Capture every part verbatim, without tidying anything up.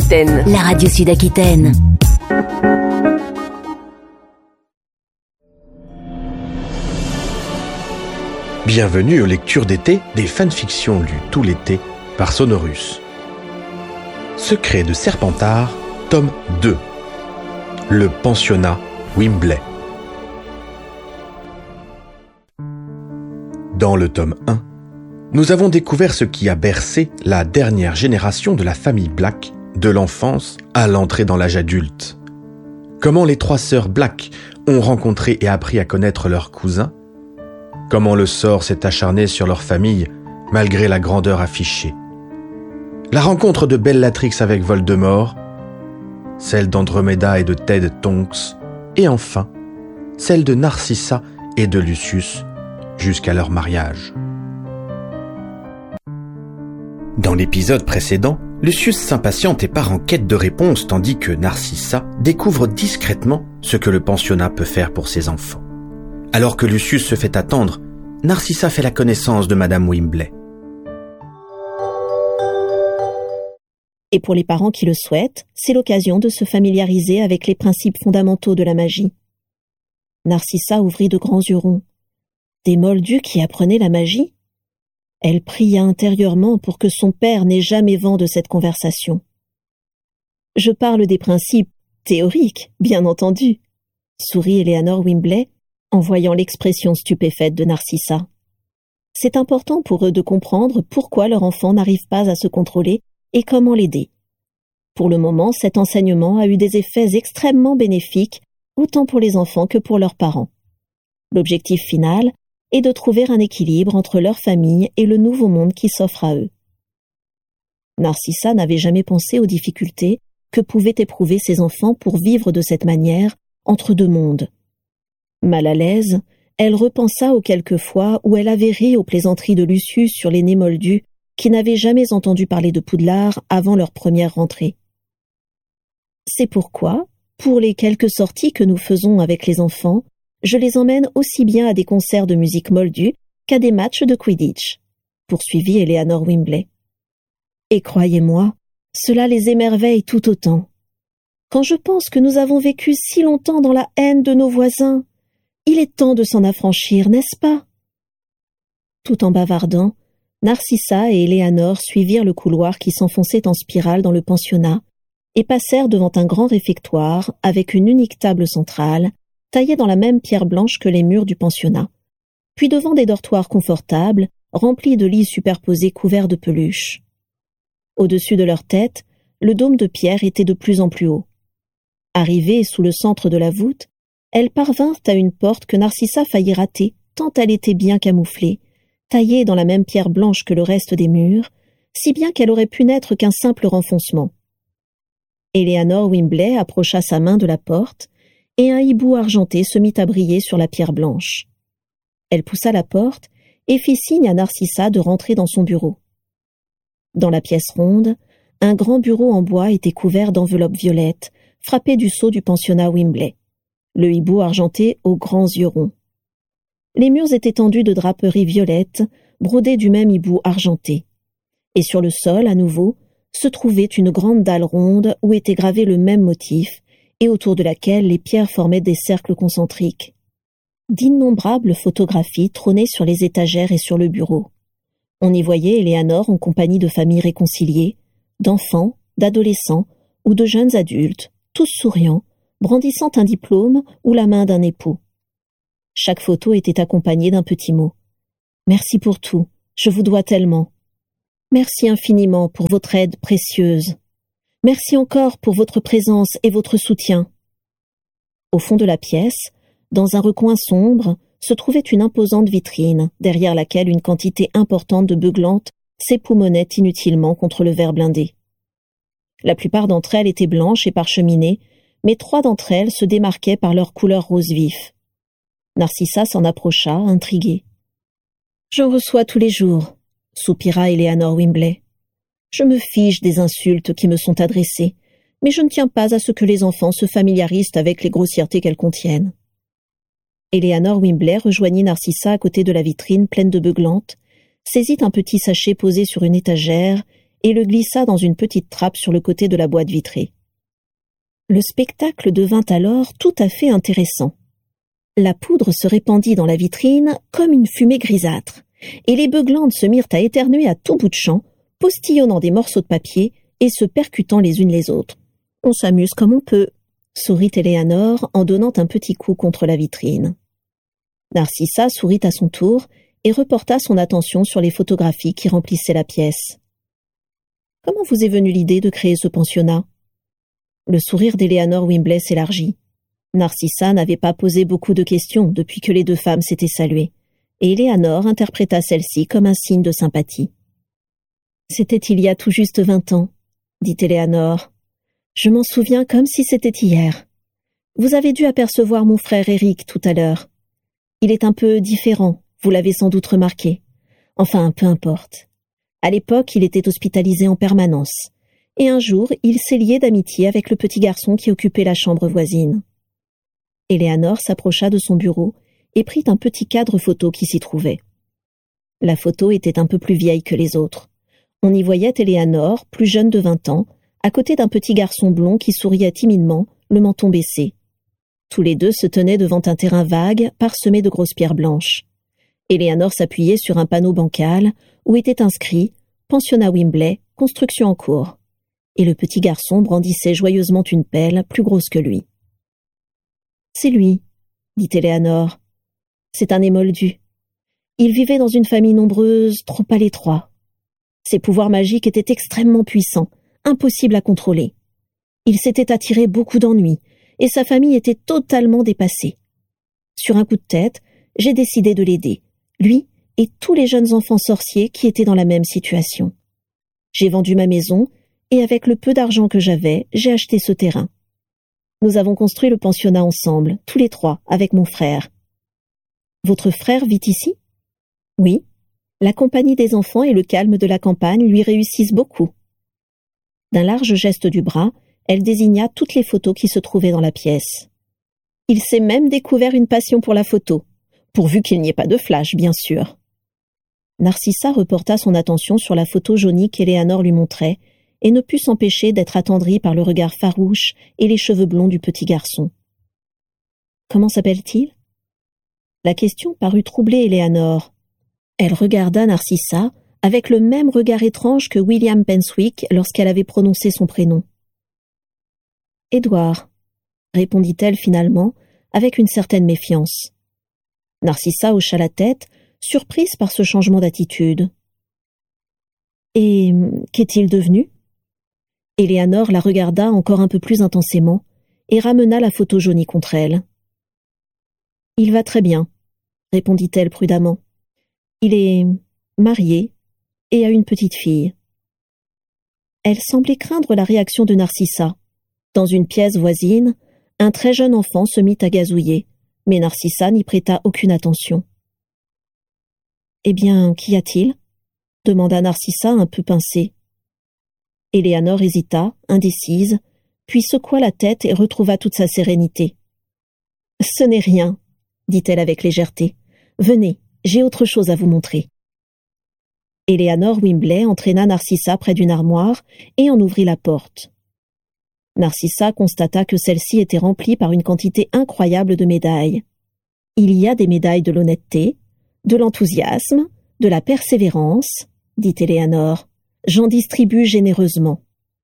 Sud-Aquitaine. La radio Sud-Aquitaine. Bienvenue aux lectures d'été des fanfictions lues tout l'été par Sonorus. Secret de Serpentard, tome deux. Le pensionnat Wimbley. Dans le tome un, nous avons découvert ce qui a bercé la dernière génération de la famille Black, de l'enfance à l'entrée dans l'âge adulte. Comment les trois sœurs Black ont rencontré et appris à connaître leurs cousins. Comment le sort s'est acharné sur leur famille malgré la grandeur affichée. La rencontre de Bellatrix avec Voldemort, celle d'Andromeda et de Ted Tonks, et enfin, celle de Narcissa et de Lucius, jusqu'à leur mariage. Dans l'épisode précédent, Lucius s'impatiente et part en quête de réponses tandis que Narcissa découvre discrètement ce que le pensionnat peut faire pour ses enfants. Alors que Lucius se fait attendre, Narcissa fait la connaissance de Madame Wimbley. Et pour les parents qui le souhaitent, c'est l'occasion de se familiariser avec les principes fondamentaux de la magie. Narcissa ouvrit de grands yeux ronds. Des moldus qui apprenaient la magie? Elle pria intérieurement pour que son père n'ait jamais vent de cette conversation. Je parle des principes théoriques, bien entendu, sourit Eleanor Wimbley en voyant l'expression stupéfaite de Narcissa. C'est important pour eux de comprendre pourquoi leur enfant n'arrive pas à se contrôler et comment l'aider. Pour le moment, cet enseignement a eu des effets extrêmement bénéfiques, autant pour les enfants que pour leurs parents. L'objectif final est de trouver un équilibre entre leur famille et le nouveau monde qui s'offre à eux. Narcissa n'avait jamais pensé aux difficultés que pouvaient éprouver ses enfants pour vivre de cette manière entre deux mondes. Mal à l'aise, elle repensa aux quelques fois où elle avait ri aux plaisanteries de Lucius sur les nés moldus qui n'avaient jamais entendu parler de Poudlard avant leur première rentrée. C'est pourquoi, pour les quelques sorties que nous faisons avec les enfants, je les emmène aussi bien à des concerts de musique moldue qu'à des matchs de Quidditch, poursuivit Eleanor Wimbley. Et croyez-moi, cela les émerveille tout autant. Quand je pense que nous avons vécu si longtemps dans la haine de nos voisins, il est temps de s'en affranchir, n'est-ce pas? Tout en bavardant, Narcissa et Eleanor suivirent le couloir qui s'enfonçait en spirale dans le pensionnat et passèrent devant un grand réfectoire avec une unique table centrale, taillée dans la même pierre blanche que les murs du pensionnat, puis devant des dortoirs confortables, remplis de lits superposés couverts de peluches. Au-dessus de leur tête, le dôme de pierre était de plus en plus haut. Arrivée sous le centre de la voûte, elles parvinrent à une porte que Narcissa faillit rater, tant elle était bien camouflée, taillée dans la même pierre blanche que le reste des murs, si bien qu'elle aurait pu n'être qu'un simple renfoncement. Eleanor Wimbley approcha sa main de la porte, et un hibou argenté se mit à briller sur la pierre blanche. Elle poussa la porte et fit signe à Narcissa de rentrer dans son bureau. Dans la pièce ronde, un grand bureau en bois était couvert d'enveloppes violettes, frappées du sceau du pensionnat Wimbley, le hibou argenté aux grands yeux ronds. Les murs étaient tendus de draperies violettes, brodées du même hibou argenté. Et sur le sol, à nouveau, se trouvait une grande dalle ronde où était gravé le même motif, et autour de laquelle les pierres formaient des cercles concentriques. D'innombrables photographies trônaient sur les étagères et sur le bureau. On y voyait Eleanor en compagnie de familles réconciliées, d'enfants, d'adolescents ou de jeunes adultes, tous souriants, brandissant un diplôme ou la main d'un époux. Chaque photo était accompagnée d'un petit mot. « Merci pour tout, je vous dois tellement. Merci infiniment pour votre aide précieuse. Merci encore pour votre présence et votre soutien. » Au fond de la pièce, dans un recoin sombre, se trouvait une imposante vitrine, derrière laquelle une quantité importante de beuglantes s'époumonaient inutilement contre le verre blindé. La plupart d'entre elles étaient blanches et parcheminées, mais trois d'entre elles se démarquaient par leur couleur rose vif. Narcissa s'en approcha, intriguée. « J'en reçois tous les jours, » soupira Eleanor Wimbley. « Je me fiche des insultes qui me sont adressées, mais je ne tiens pas à ce que les enfants se familiarisent avec les grossièretés qu'elles contiennent. » Eleanor Wimbley rejoignit Narcissa à côté de la vitrine pleine de beuglantes, saisit un petit sachet posé sur une étagère et le glissa dans une petite trappe sur le côté de la boîte vitrée. Le spectacle devint alors tout à fait intéressant. La poudre se répandit dans la vitrine comme une fumée grisâtre, et les beuglantes se mirent à éternuer à tout bout de champ, postillonnant des morceaux de papier et se percutant les unes les autres. « On s'amuse comme on peut », sourit Éléanore en donnant un petit coup contre la vitrine. Narcissa sourit à son tour et reporta son attention sur les photographies qui remplissaient la pièce. « Comment vous est venue l'idée de créer ce pensionnat ?» Le sourire d'Éléanore Wimbley s'élargit. Narcissa n'avait pas posé beaucoup de questions depuis que les deux femmes s'étaient saluées, et Éléanore interpréta celle-ci comme un signe de sympathie. « C'était il y a tout juste vingt ans, » dit Éléanore. « Je m'en souviens comme si c'était hier. Vous avez dû apercevoir mon frère Éric tout à l'heure. Il est un peu différent, vous l'avez sans doute remarqué. Enfin, peu importe. À l'époque, il était hospitalisé en permanence, et un jour, il s'est lié d'amitié avec le petit garçon qui occupait la chambre voisine. » Éléanore s'approcha de son bureau et prit un petit cadre photo qui s'y trouvait. La photo était un peu plus vieille que les autres. On y voyait Éléanore, plus jeune de vingt ans, à côté d'un petit garçon blond qui souriait timidement, le menton baissé. Tous les deux se tenaient devant un terrain vague, parsemé de grosses pierres blanches. Éléanore s'appuyait sur un panneau bancal où était inscrit « Pensionnat Wimbley, construction en cours », et le petit garçon brandissait joyeusement une pelle plus grosse que lui. « C'est lui, » dit Éléanore. « C'est un émoldu. Il vivait dans une famille nombreuse, trop à l'étroit. Ses pouvoirs magiques étaient extrêmement puissants, impossibles à contrôler. Il s'était attiré beaucoup d'ennuis, et sa famille était totalement dépassée. Sur un coup de tête, j'ai décidé de l'aider, lui et tous les jeunes enfants sorciers qui étaient dans la même situation. J'ai vendu ma maison, et avec le peu d'argent que j'avais, j'ai acheté ce terrain. Nous avons construit le pensionnat ensemble, tous les trois, avec mon frère. Votre frère vit ici ? Oui. La compagnie des enfants et le calme de la campagne lui réussissent beaucoup. D'un large geste du bras, elle désigna toutes les photos qui se trouvaient dans la pièce. Il s'est même découvert une passion pour la photo, pourvu qu'il n'y ait pas de flash, bien sûr. Narcissa reporta son attention sur la photo jaunie qu'Éléanore lui montrait, et ne put s'empêcher d'être attendrie par le regard farouche et les cheveux blonds du petit garçon. « Comment s'appelle-t-il » La question parut troubler Éléanore. Elle regarda Narcissa avec le même regard étrange que William Penswick lorsqu'elle avait prononcé son prénom. « Édouard » répondit-elle finalement, avec une certaine méfiance. Narcissa hocha la tête, surprise par ce changement d'attitude. « Et qu'est-il devenu » Éléanore la regarda encore un peu plus intensément et ramena la photo jaunie contre elle. « Il va très bien, » répondit-elle prudemment. « Il est marié et a une petite fille. » Elle semblait craindre la réaction de Narcissa. Dans une pièce voisine, un très jeune enfant se mit à gazouiller, mais Narcissa n'y prêta aucune attention. « Eh bien, qu'y a-t-il » demanda Narcissa un peu pincée. Éléanore hésita, indécise, puis secoua la tête et retrouva toute sa sérénité. « Ce n'est rien, » dit-elle avec légèreté. « Venez, j'ai autre chose à vous montrer. » Éléanore Wimbley entraîna Narcissa près d'une armoire et en ouvrit la porte. Narcissa constata que celle-ci était remplie par une quantité incroyable de médailles. Il y a des médailles de l'honnêteté, de l'enthousiasme, de la persévérance, dit Éléanore. J'en distribue généreusement.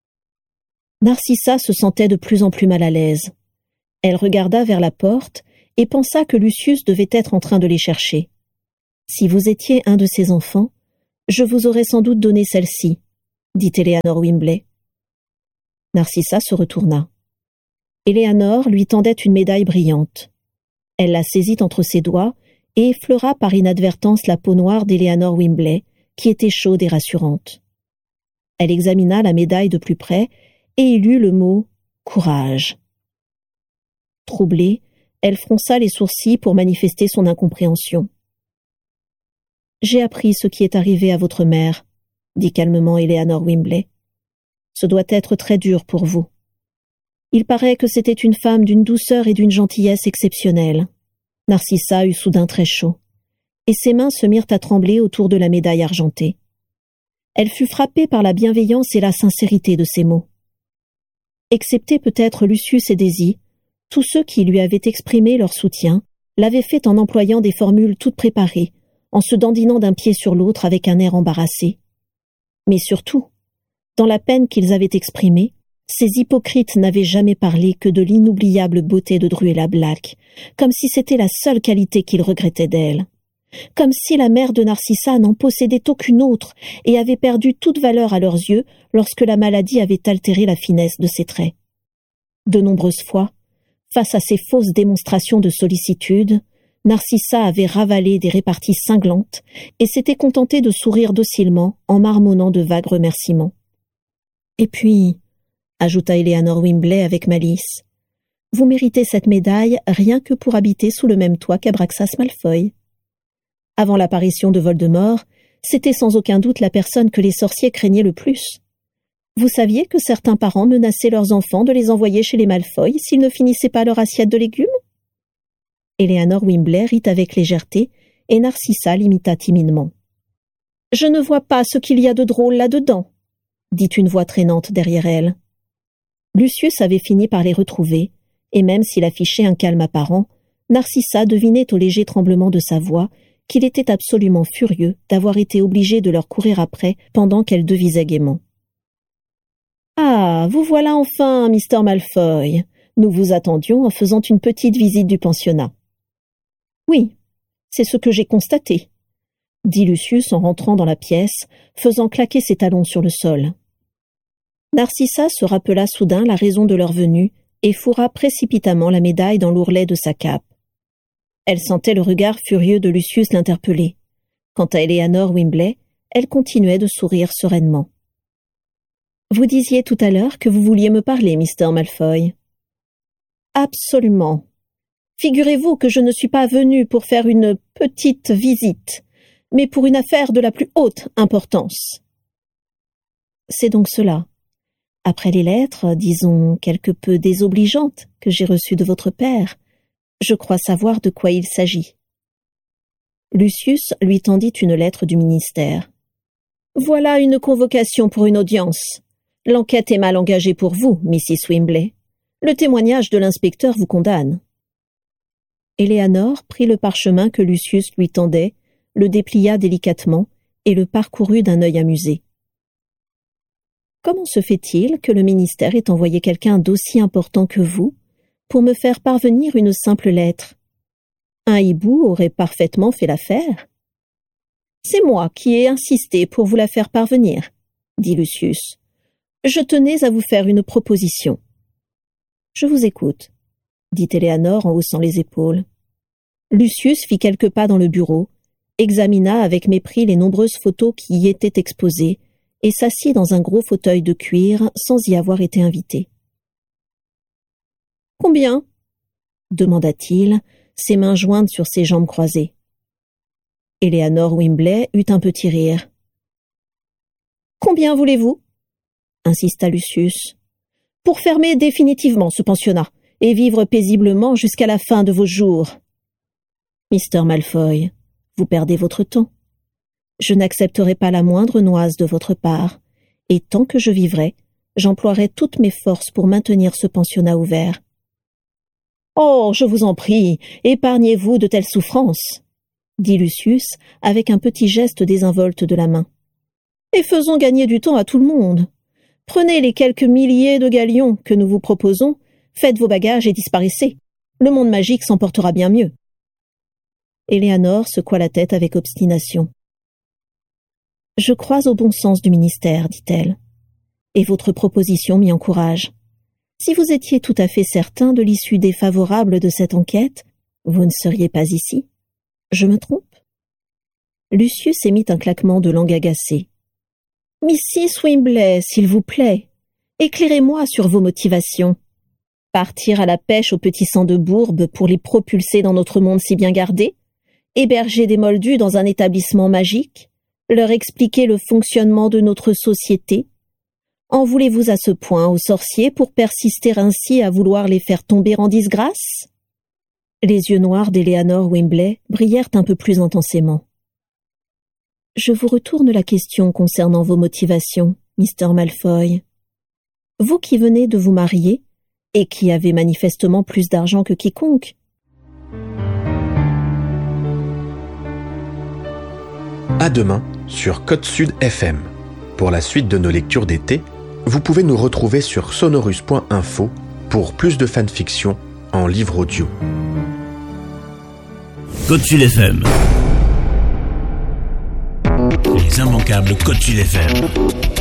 Narcissa se sentait de plus en plus mal à l'aise. Elle regarda vers la porte et pensa que Lucius devait être en train de les chercher. Si vous étiez un de ses enfants, je vous aurais sans doute donné celle-ci, dit Éléanore Wimbley. Narcissa se retourna. Éléanore lui tendait une médaille brillante. Elle la saisit entre ses doigts et effleura par inadvertance la peau noire d'Éléanore Wimbley, qui était chaude et rassurante. Elle examina la médaille de plus près et y lut le mot « courage ». Troublée, elle fronça les sourcils pour manifester son incompréhension. « J'ai appris ce qui est arrivé à votre mère, » dit calmement Éléanore Wimbley. « Ce doit être très dur pour vous. Il paraît que c'était une femme d'une douceur et d'une gentillesse exceptionnelles. » Narcissa eut soudain très chaud, et ses mains se mirent à trembler autour de la médaille argentée. Elle fut frappée par la bienveillance et la sincérité de ces mots. Excepté peut-être Lucius et Daisy, tous ceux qui lui avaient exprimé leur soutien l'avaient fait en employant des formules toutes préparées, en se dandinant d'un pied sur l'autre avec un air embarrassé. Mais surtout, dans la peine qu'ils avaient exprimée, ces hypocrites n'avaient jamais parlé que de l'inoubliable beauté de Druella Black, comme si c'était la seule qualité qu'ils regrettaient d'elle. Comme si la mère de Narcissa n'en possédait aucune autre et avait perdu toute valeur à leurs yeux lorsque la maladie avait altéré la finesse de ses traits. De nombreuses fois, face à ces fausses démonstrations de sollicitude, Narcissa avait ravalé des réparties cinglantes et s'était contentée de sourire docilement en marmonnant de vagues remerciements. « Et puis, » ajouta Eleanor Wimbley avec malice, « vous méritez cette médaille rien que pour habiter sous le même toit qu'Abraxas Malfoy. Avant l'apparition de Voldemort, c'était sans aucun doute la personne que les sorciers craignaient le plus. Vous saviez que certains parents menaçaient leurs enfants de les envoyer chez les Malfoy s'ils ne finissaient pas leur assiette de légumes? » Eleanor Wimbley rit avec légèreté et Narcissa l'imita timidement. « Je ne vois pas ce qu'il y a de drôle là-dedans, » dit une voix traînante derrière elle. Lucius avait fini par les retrouver, et même s'il affichait un calme apparent, Narcissa devinait au léger tremblement de sa voix qu'il était absolument furieux d'avoir été obligé de leur courir après pendant qu'elle devisait gaiement. « Ah, vous voilà enfin, mister Malfoy. Nous vous attendions en faisant une petite visite du pensionnat. »« Oui, c'est ce que j'ai constaté, » dit Lucius en rentrant dans la pièce, faisant claquer ses talons sur le sol. Narcissa se rappela soudain la raison de leur venue et fourra précipitamment la médaille dans l'ourlet de sa cape. Elle sentait le regard furieux de Lucius l'interpeller. Quant à Eleanor Wimbley, elle continuait de sourire sereinement. « Vous disiez tout à l'heure que vous vouliez me parler, mister Malfoy. »« Absolument. Figurez-vous que je ne suis pas venu pour faire une petite visite, mais pour une affaire de la plus haute importance. »« C'est donc cela. Après les lettres, disons, quelque peu désobligeantes que j'ai reçues de votre père, je crois savoir de quoi il s'agit. » Lucius lui tendit une lettre du ministère. « Voilà une convocation pour une audience. L'enquête est mal engagée pour vous, missus Wimbley. Le témoignage de l'inspecteur vous condamne. » Eleanor prit le parchemin que Lucius lui tendait, le déplia délicatement et le parcourut d'un œil amusé. « Comment se fait-il que le ministère ait envoyé quelqu'un d'aussi important que vous pour me faire parvenir une simple lettre? Un hibou aurait parfaitement fait l'affaire. »« C'est moi qui ai insisté pour vous la faire parvenir, » dit Lucius. « Je tenais à vous faire une proposition. »« Je vous écoute, » dit Eleanor en haussant les épaules. Lucius fit quelques pas dans le bureau, examina avec mépris les nombreuses photos qui y étaient exposées et s'assit dans un gros fauteuil de cuir sans y avoir été invité. « Combien ?» demanda-t-il, ses mains jointes sur ses jambes croisées. Eleanor Wimbley eut un petit rire. « Combien voulez-vous ?» insista Lucius. « Pour fermer définitivement ce pensionnat et vivre paisiblement jusqu'à la fin de vos jours. »« mister Malfoy, vous perdez votre temps. Je n'accepterai pas la moindre noise de votre part, et tant que je vivrai, j'emploierai toutes mes forces pour maintenir ce pensionnat ouvert. »« Oh, je vous en prie, épargnez-vous de telles souffrances, » dit Lucius avec un petit geste désinvolte de la main. « Et faisons gagner du temps à tout le monde. Prenez les quelques milliers de galions que nous vous proposons, faites vos bagages et disparaissez. Le monde magique s'en portera bien mieux. » Eleanor secoua la tête avec obstination. « Je crois au bon sens du ministère, dit-elle, et votre proposition m'y encourage. Si vous étiez tout à fait certain de l'issue défavorable de cette enquête, vous ne seriez pas ici. Je me trompe ?» Lucius émit un claquement de langue agacée. « missus Wimbley, s'il vous plaît, éclairez-moi sur vos motivations. Partir à la pêche aux petits sangs de bourbe pour les propulser dans notre monde si bien gardé? Héberger des moldus dans un établissement magique? Leur expliquer le fonctionnement de notre société? En voulez-vous à ce point aux sorciers pour persister ainsi à vouloir les faire tomber en disgrâce ?» Les yeux noirs d'Eleanor Wimbley brillèrent un peu plus intensément. Je vous retourne la question concernant vos motivations, mister Malfoy. Vous qui venez de vous marier, et qui avez manifestement plus d'argent que quiconque. À demain sur Côte Sud F M. Pour la suite de nos lectures d'été, vous pouvez nous retrouver sur sonorus point info pour plus de fanfiction en livre audio. Côte Sud F M. Les immanquables Côte Sud F M.